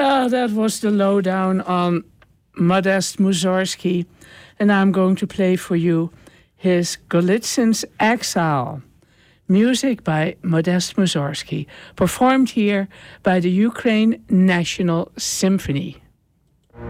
Well, that was the lowdown on Modest Mussorgsky, and I'm going to play for you his Golitsyn's Exile. Music by Modest Mussorgsky, performed here by the Ukraine National Symphony.